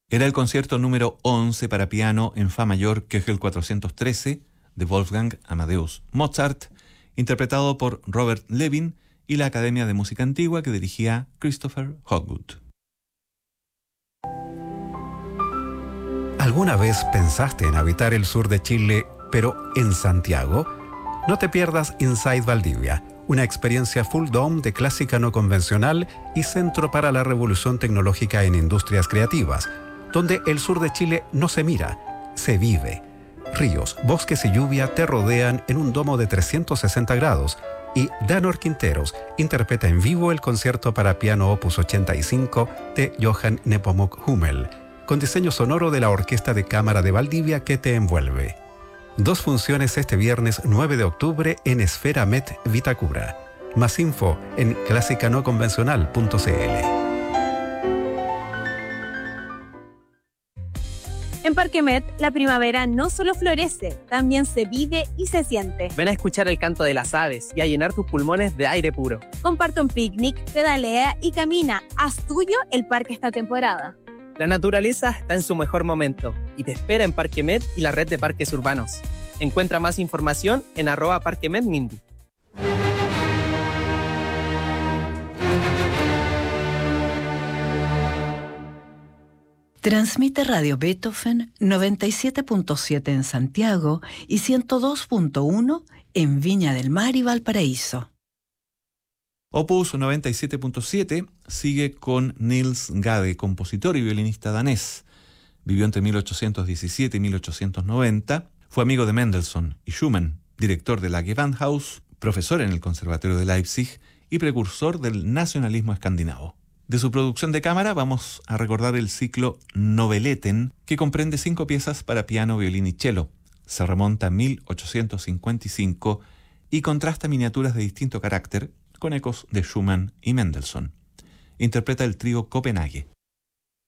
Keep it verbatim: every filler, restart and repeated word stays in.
Era el concierto número once para piano en fa mayor, Köchel cuatrocientos trece, de Wolfgang Amadeus Mozart, interpretado por Robert Levin y la Academia de Música Antigua que dirigía Christopher Hogwood. ¿Alguna vez pensaste en habitar el sur de Chile, pero en Santiago? No te pierdas Inside Valdivia, una experiencia full dome de clásica no convencional y centro para la revolución tecnológica en industrias creativas, donde el sur de Chile no se mira, se vive. Ríos, bosques y lluvia te rodean en un domo de trescientos sesenta grados y Danor Quinteros interpreta en vivo el concierto para piano opus ochenta y cinco de Johann Nepomuk Hummel, con diseño sonoro de la Orquesta de Cámara de Valdivia que te envuelve. Dos funciones este viernes nueve de octubre en Esfera Met Vitacura. Más info en clásica no convencional punto c l. En Parque Met, la primavera no solo florece, también se vive y se siente. Ven a escuchar el canto de las aves y a llenar tus pulmones de aire puro. Comparte un picnic, pedalea y camina. Haz tuyo el parque esta temporada. La naturaleza está en su mejor momento y te espera en Parque Met y la red de parques urbanos. Encuentra más información en arroba Parque Met Mindy. Transmite Radio Beethoven noventa y siete punto siete en Santiago y ciento dos punto uno en Viña del Mar y Valparaíso. Opus noventa y siete punto siete sigue con Niels Gade, compositor y violinista danés. Vivió entre mil ochocientos diecisiete y mil ochocientos noventa. Fue amigo de Mendelssohn y Schumann, director de la Gewandhaus, profesor en el Conservatorio de Leipzig y precursor del nacionalismo escandinavo. De su producción de cámara vamos a recordar el ciclo Noveletten, que comprende cinco piezas para piano, violín y cello. Se remonta a mil ochocientos cincuenta y cinco y contrasta miniaturas de distinto carácter con ecos de Schumann y Mendelssohn. Interpreta el trío Copenhague.